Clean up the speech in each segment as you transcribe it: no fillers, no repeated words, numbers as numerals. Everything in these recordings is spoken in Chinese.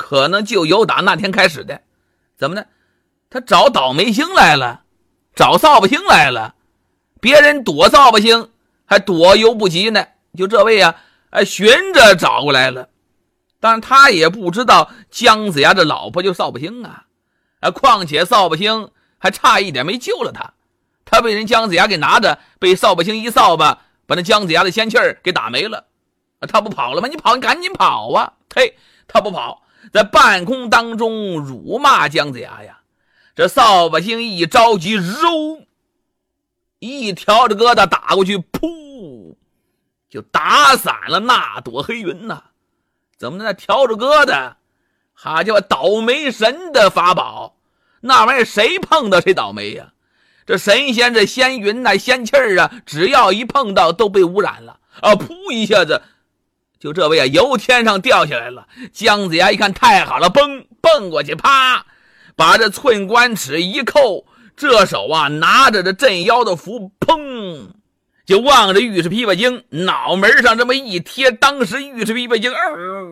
可能就由打那天开始的。怎么呢？他找倒霉星来了，找扫把星来了，别人躲扫把星还躲犹不及呢，就这位啊，寻着找过来了。当然他也不知道姜子牙的老婆就扫把星啊，况且扫把星还差一点没救了他，他被人姜子牙给拿着，被扫把星一扫把把那姜子牙的仙气儿给打没了。他不跑了吗？你跑，你赶紧跑啊！嘿，他不跑，在半空当中辱骂姜子牙呀。这扫把星一着急，揉一条着疙瘩打过去，噗，就打散了那朵黑云呐。怎么的？那条着疙瘩好家伙，倒霉神的法宝，那玩意儿谁碰到谁倒霉呀。这神仙这仙云呐、仙气儿啊，只要一碰到都被污染了啊！噗一下子就这位啊由天上掉下来了。姜子牙一看太好了，蹦过去，啪把这寸关尺一扣，这手啊拿着这镇妖的符，砰就望着玉石琵琶精脑门上这么一贴，当时玉石琵琶精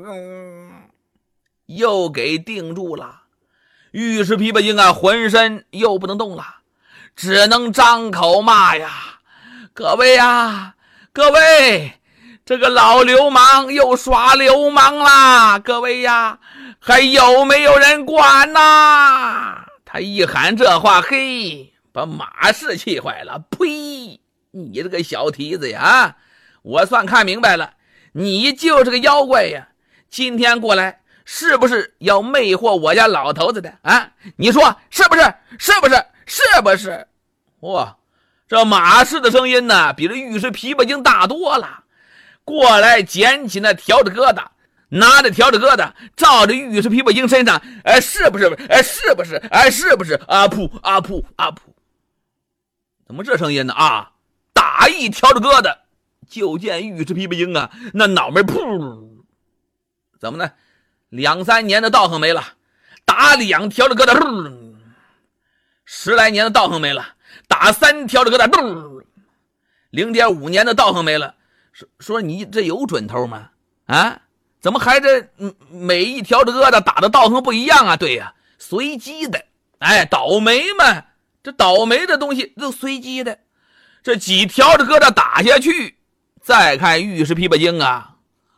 又给定住了。玉石琵琶精啊浑身又不能动了，只能张口骂呀：各位啊，各位，这个老流氓又耍流氓啦！各位呀，还有没有人管呐？他一喊这话，嘿，把马氏气坏了。呸！你这个小蹄子呀，我算看明白了，你就是个妖怪呀！今天过来是不是要魅惑我家老头子的啊？你说是不是？是不是？是不是？哇，这马氏的声音呢，比这玉石琵琶精大多了。过来捡起那条着疙瘩，拿着条着疙瘩照着玉石琵琶精身上，是不是？是不是？是不是？啊噗啊噗啊噗！怎么这声音呢？啊，打一条着疙瘩，就见玉石琵琶精啊，那脑门噗，怎么呢？2、3年的道行没了，打2条着疙瘩，10来年的道行没了，打3条着疙瘩，0.5年的道行没了。说你这有准头吗？啊，怎么还这每一条的疙瘩打的道行不一样啊？对呀，随机的。倒霉嘛，这倒霉的东西都随机的。这几条的疙瘩打下去，再看玉石琵琶精啊，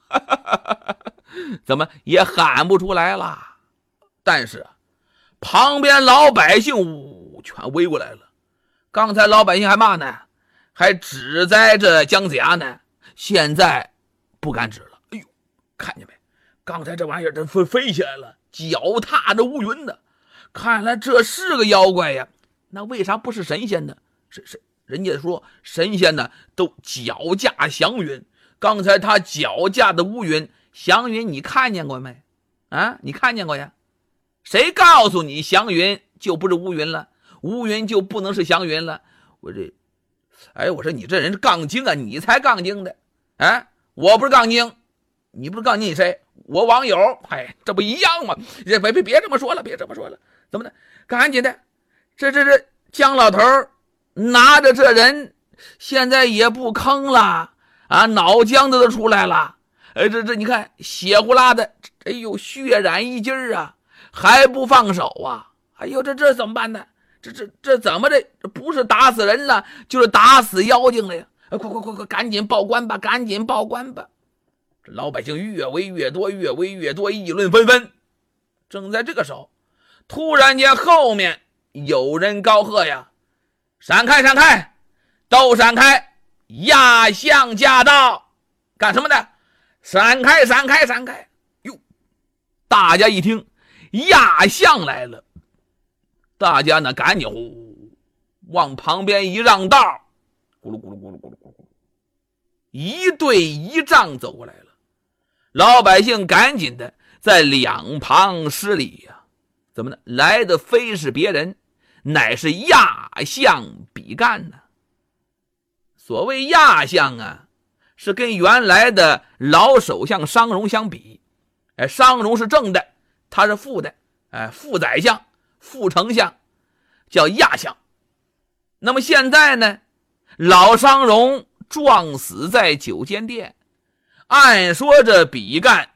怎么也喊不出来了。但是旁边老百姓全围过来了。刚才老百姓还骂呢，还指责这姜子牙呢。现在不敢指了。哎呦，看见没？刚才这玩意儿这飞起来了，脚踏着乌云的，看来这是个妖怪呀。那为啥不是神仙呢？人家说神仙呢都脚驾祥云，刚才他脚驾的乌云，祥云你看见过没？啊，你看见过呀？谁告诉你祥云就不是乌云了，乌云就不能是祥云了？我说你这人是杠精啊，你才杠精的。我不是杠精，你不是杠精，你谁？我网友。这不一样吗？别这么说了，别这么说了。怎么的？赶紧的，这姜老头拿着这人，现在也不吭了啊，脑浆子都出来了。这你看血呼啦的，哎呦，血染衣襟啊，还不放手啊！哎呦，这怎么办呢？这怎么的？这不是打死人了，就是打死妖精了呀！快，赶紧报官吧，赶紧报官吧！这老百姓越围越多，越围越多，议论纷纷。正在这个时候，突然间后面有人高喝呀：“闪开，闪开，都闪开！压相驾到！干什么的？闪开，闪开，闪开！”哟，大家一听压相来了，大家呢赶紧往旁边一让道，咕噜咕噜咕噜咕噜咕噜，一队一仗走过来了。老百姓赶紧的在两旁施礼呀。怎么呢？来的非是别人，乃是亚相比干呢。所谓亚相啊，是跟原来的老首相商容相比。商容是正的，他是副的，副宰相、副丞相，叫亚相。那么现在呢，老商容撞死在九间殿，按说这比干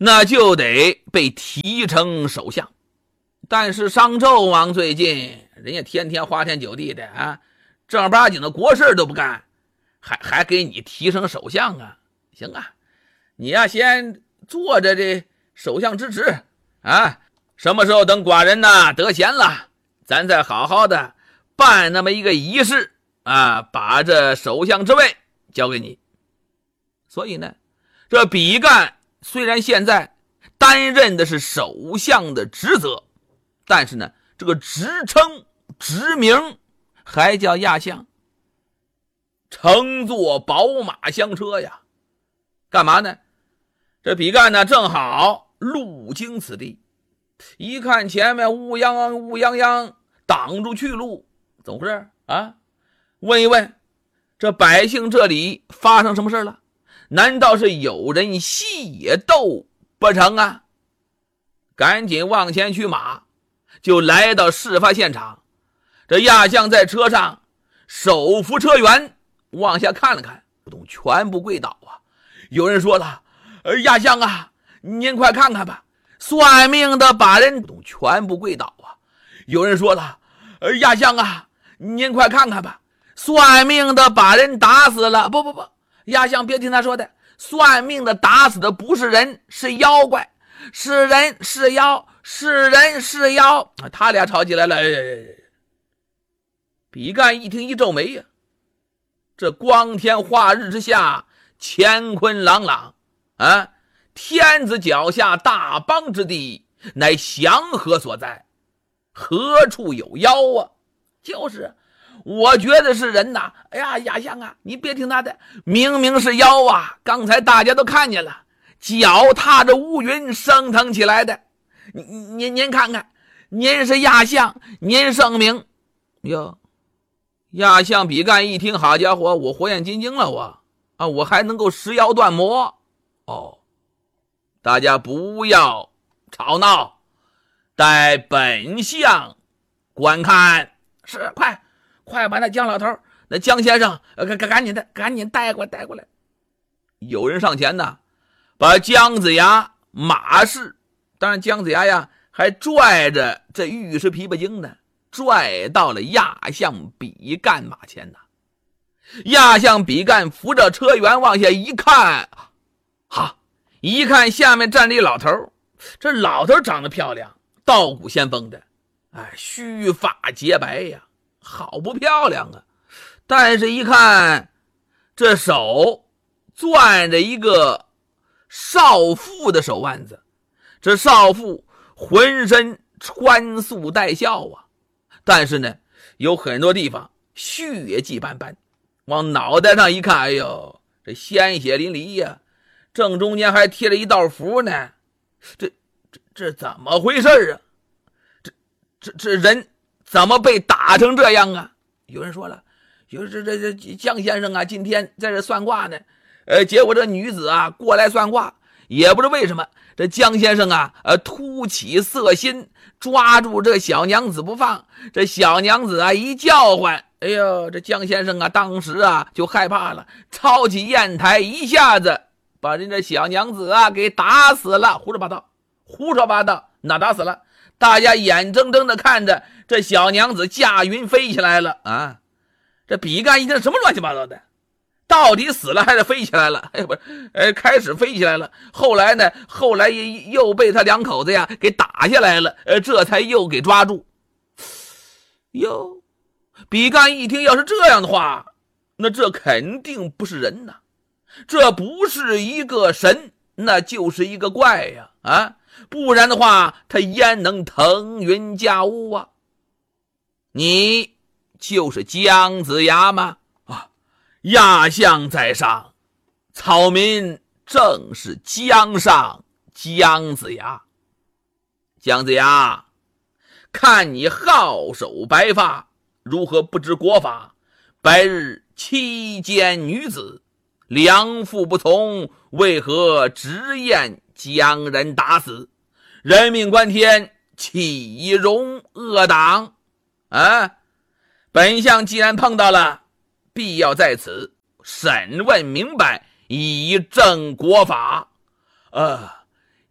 那就得被提成首相。但是商纣王最近人家天天花天酒地的啊，正儿八经的国事都不干，还给你提升首相啊？行啊，你呀先坐着这首相之职啊，什么时候等寡人呢得闲了，咱再好好的办那么一个仪式啊，把这首相之位交给你。所以呢，这比干虽然现在担任的是首相的职责，但是呢，这个职称职名还叫亚相，乘坐宝马香车呀。干嘛呢？这比干呢正好路经此地，一看前面乌泱泱挡住去路，怎么回事啊？问一问这百姓这里发生什么事了？难道是有人械斗不成啊？赶紧往前驱马，就来到事发现场。这亚相在车上手扶车辕，往下看了看，不动，全部跪倒啊！有人说了，亚相啊，您快看看吧，算命的把人全部跪倒啊！有人说了，亚相啊，您快看看吧，算命的把人打死了。不，亚相别听他说的，算命的打死的不是人，是妖怪，是人是妖，是人是妖。他俩吵起来了。比干一听一皱眉呀，这光天化日之下，乾坤朗朗啊，天子脚下大邦之地，乃祥和所在，何处有妖啊？就是我觉得是人呐。哎呀，亚相啊，你别听他的，明明是妖啊！刚才大家都看见了，脚踏着乌云升腾起来的。您看看，您是亚相，您圣明哟。亚相比干一听，好家伙，我火眼金睛了，我还能够识妖断魔哦！大家不要吵闹，待本相观看。是，快把那姜老头，那姜先生，赶紧带过来。有人上前呢，把姜子牙马氏，当然姜子牙呀还拽着这玉石琵琶精呢，拽到了亚相比干马前呢。亚相比干扶着车辕往下一看，一看下面站着一老头，这老头长得漂亮，道骨仙风的，须发洁白呀，好不漂亮啊！但是一看这手攥着一个少妇的手腕子，这少妇浑身穿素带孝啊，但是呢有很多地方血迹斑斑，往脑袋上一看，哎呦，这鲜血淋漓呀，正中间还贴了一道符呢。这怎么回事啊？这人怎么被打成这样啊？有人说了，这姜先生啊，今天在这算卦呢，结果这女子啊过来算卦，也不知为什么，这姜先生啊，突起色心，抓住这小娘子不放。这小娘子啊一叫唤，哎呦，这姜先生啊当时啊就害怕了，抄起砚台，一下子把人这小娘子啊给打死了。胡说八道，哪打死了？大家眼睁睁的看着这小娘子驾云飞起来了啊！这比干一听什么乱七八糟的，到底死了还是飞起来了？开始飞起来了，后来又被他两口子呀给打下来了，这才又给抓住。哟，比干一听，要是这样的话，那这肯定不是人呐，这不是一个神，那就是一个怪呀！不然的话，他焉能腾云驾雾啊？你就是姜子牙吗？亚相在上，草民正是姜上姜子牙。姜子牙，看你好手白发，如何不知国法？白日欺奸女子，良妇不从，为何直言将人打死？人命关天，岂容恶党？本相既然碰到了，必要在此审问明白，以正国法。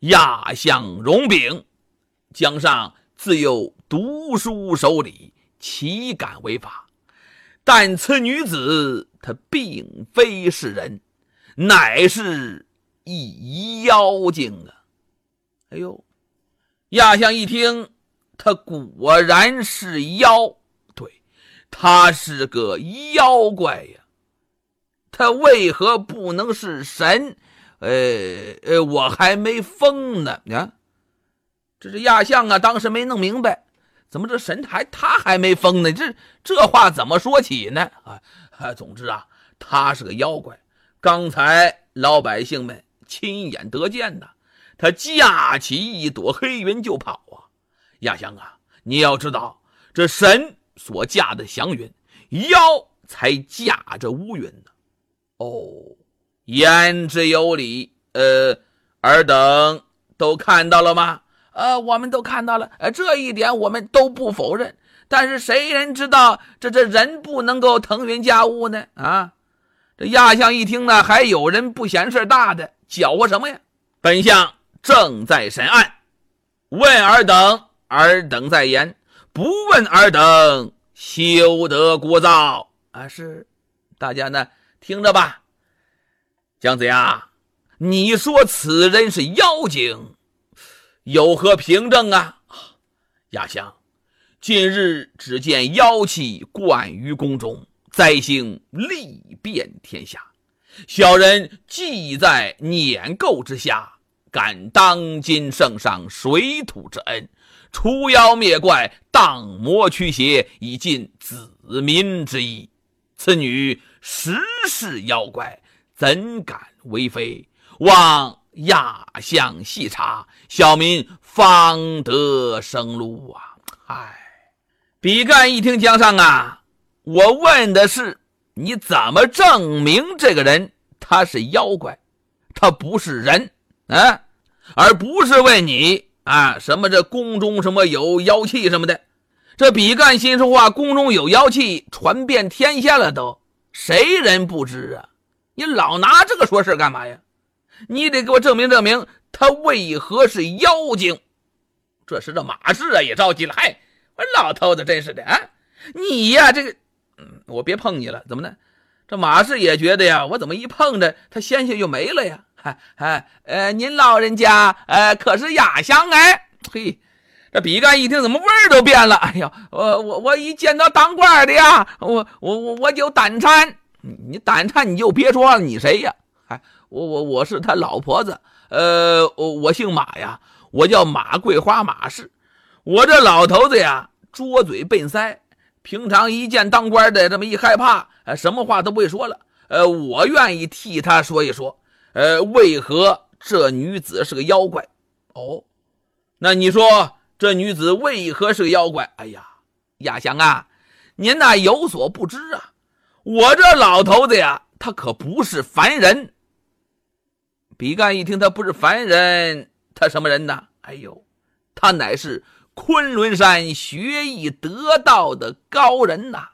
亚相荣秉，江上自有读书守礼，岂敢违法？但此女子她并非是人，乃是一妖精啊！哎呦，亚相一听，他果然是妖，对，他是个妖怪呀。他为何不能是神？我还没疯呢啊！这是亚相啊，当时没弄明白，怎么这神他还没疯呢？这话怎么说起呢？总之啊，他是个妖怪。刚才老百姓们亲眼得见的，他架起一朵黑云就跑啊！亚相啊，你要知道，这神所驾的祥云，妖才驾着乌云呢。哦，言之有理。尔等都看到了吗？我们都看到了。这一点我们都不否认。但是谁人知道这人不能够腾云驾雾呢？啊！这亚相一听呢，还有人不嫌事大的，搅和什么呀？本相正在审案，问尔等，尔等在言；不问尔等，休得鼓噪。是，大家呢听着吧。姜子牙，你说此人是妖精，有何凭证啊？亚相，近日只见妖气灌于宫中，灾星力遍天下，小人既在碾垢之下，感当今圣上水土之恩，除妖灭怪，荡魔驱邪，以尽子民之意。此女实是妖怪，怎敢为非？望亚相细查，小民方得生路啊！比干一听，江上啊，我问的是你怎么证明这个人他是妖怪，他不是人啊？而不是问你什么这宫中什么有妖气什么的。这比干心说话，宫中有妖气传遍天下了都，谁人不知啊？你老拿这个说事干嘛呀？你得给我证明证明他为何是妖精。这时这马氏也着急了，我老头子真是的你呀这个我别碰你了，怎么呢？这马氏也觉得呀，我怎么一碰着他鲜血就没了呀？您老人家可是亚相这比干一听，怎么味儿都变了？哎呀，我一见到当官的呀，我就胆颤。你胆颤你就别说了，你谁呀？我是他老婆子，我姓马呀，我叫马桂花马氏。我这老头子呀，拙嘴笨腮，平常一见当官的这么一害怕，什么话都不会说了。我愿意替他说一说，为何这女子是个妖怪？那你说这女子为何是个妖怪？亚相啊，您那有所不知啊，我这老头子呀，他可不是凡人。比干一听他不是凡人，他什么人呢？他乃是昆仑山学艺得道的高人呐。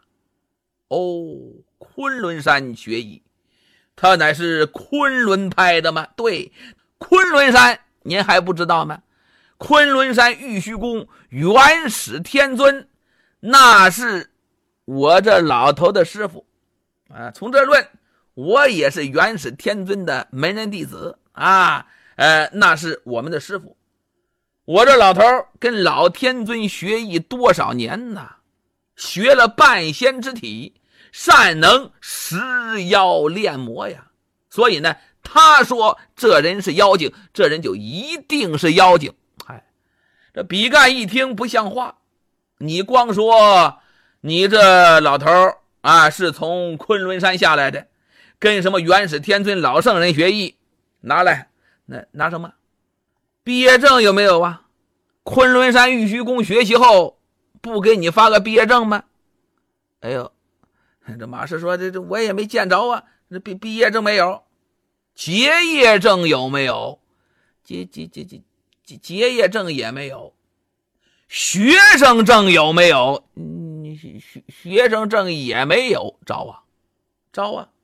昆仑山学艺，他乃是昆仑派的吗？对，昆仑山您还不知道吗？昆仑山玉虚宫元始天尊，那是我这老头的师傅从这论，我也是元始天尊的门人弟子那是我们的师傅。我这老头跟老天尊学艺多少年呢？学了半仙之体，善能识妖炼魔呀。所以呢，他说这人是妖精，这人就一定是妖精。这比干一听不像话，你光说你这老头是从昆仑山下来的，跟什么元始天尊老圣人学艺，拿来拿什么毕业证有没有啊？昆仑山玉虚宫学习后不给你发个毕业证吗？这马氏说这我也没见着啊，这毕业证没有。结业证有没有？结业证也没有。学生证有没有？学生证也没有。招啊